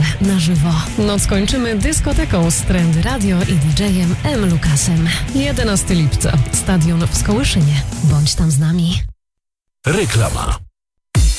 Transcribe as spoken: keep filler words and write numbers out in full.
metal na żywo. Noc kończymy dyskoteką z Trendy Radio i didżejem M. Lukasem. jedenastego lipca. Stadion w Skołyszynie. Bądź tam z nami. Reklama.